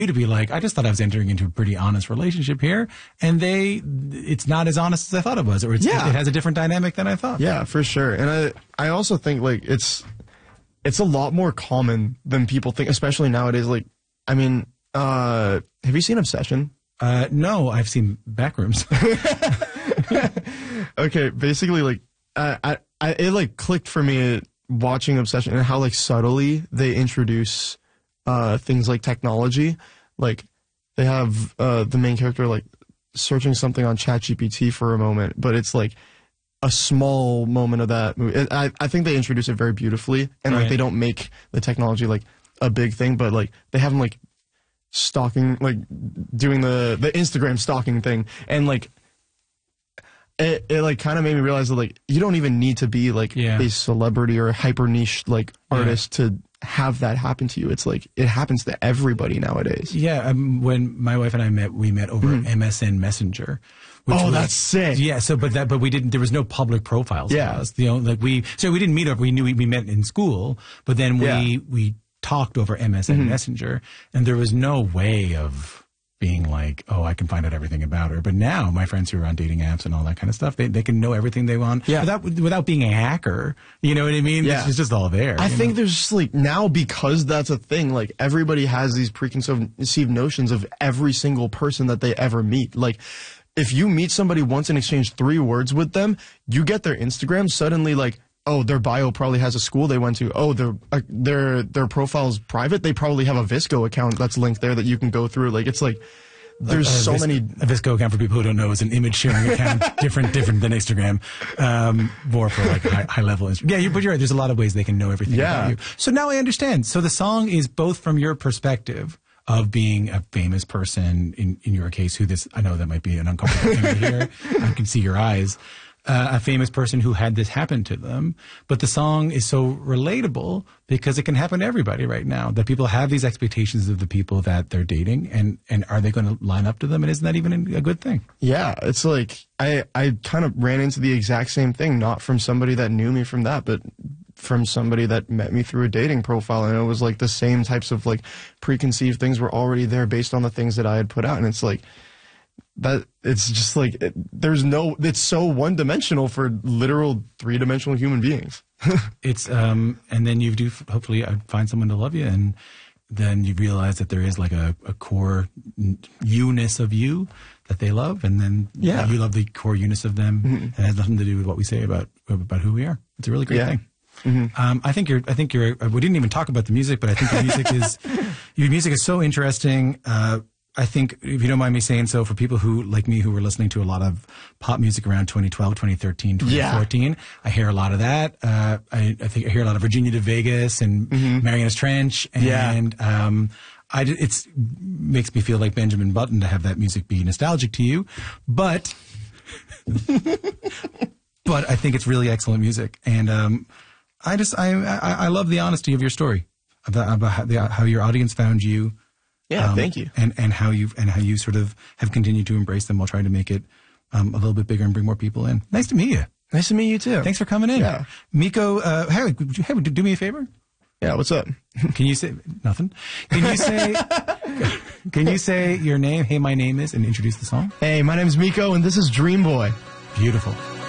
to be like, I just thought I was entering into a pretty honest relationship here, and it's not as honest as I thought it was, or it has a different dynamic than I thought. Yeah, for sure. And I also think like it's a lot more common than people think, especially nowadays. Like, I mean, have you seen Obsession? No, I've seen Backrooms. Okay, basically, like, it like clicked for me watching Obsession and how like subtly they introduce things like technology. Like, they have the main character like searching something on ChatGPT for a moment, but it's like a small moment of that movie. I think they introduce it very beautifully, and like they don't make the technology like a big thing, but like they have them like stalking, like doing the Instagram stalking thing, and like it like kind of made me realize that like you don't even need to be like a celebrity or a hyper niche like artist to have that happen to you. It's like it happens to everybody nowadays. Yeah, when my wife and I met, we met over MSN Messenger. That's sick. Yeah, but we didn't. There was no public profiles. Yeah, for us. You know, like we didn't meet over. We knew we met in school, but then we talked over MSN Messenger, and there was no way of being like, oh, I can find out everything about her. But now my friends who are on dating apps and all that kind of stuff, they can know everything they want without being a hacker. You know what I mean? Yeah. It's just all there. I think there's just like now, because that's a thing, like everybody has these preconceived notions of every single person that they ever meet. Like, if you meet somebody once and exchange 3 words with them, you get their Instagram, suddenly like, oh, their bio probably has a school they went to. Oh, their profile's private. They probably have a VSCO account that's linked there that you can go through. Like, it's like there's so many. A VSCO account, for people who don't know, is an image sharing account, different than Instagram, more for like high level. Yeah, but you're right. There's a lot of ways they can know everything about you. So now I understand. So the song is both from your perspective of being a famous person, in your case, I know that might be an uncomfortable thing to hear. I can see your eyes. A famous person who had this happen to them. But the song is so relatable because it can happen to everybody right now, that people have these expectations of the people that they're dating, and are they going to line up to them? And isn't that even a good thing? Yeah, it's like I kind of ran into the exact same thing, not from somebody that knew me from that, but from somebody that met me through a dating profile. And it was like the same types of like preconceived things were already there based on the things that I had put out. And it's like, that it's just like it's so one-dimensional for literal 3-dimensional human beings. It's and then you do hopefully find someone to love you, and then you realize that there is like a core you-ness of you that they love, and then you love the core you-ness of them, and it has nothing to do with what we say about who we are. It's a really great thing. I think you're we didn't even talk about the music, but I think your music is so interesting. I think, if you don't mind me saying so, for people who, like me, who were listening to a lot of pop music around 2012, 2013, 2014, I hear a lot of that. I think I hear a lot of Virginia to Vegas and Marianas Trench. And it makes me feel like Benjamin Button to have that music be nostalgic to you. But I think it's really excellent music. And I love the honesty of your story, about how your audience found you. Yeah, thank you. And how you sort of have continued to embrace them while trying to make it a little bit bigger and bring more people in. Nice to meet you. Nice to meet you too. Thanks for coming in. Yeah. Miko, hey, do me a favor? Yeah, what's up? Can you say nothing? Can you say your name? Hey, my name is, and introduce the song? Hey, my name is Miko, and this is Dream Boy. Beautiful.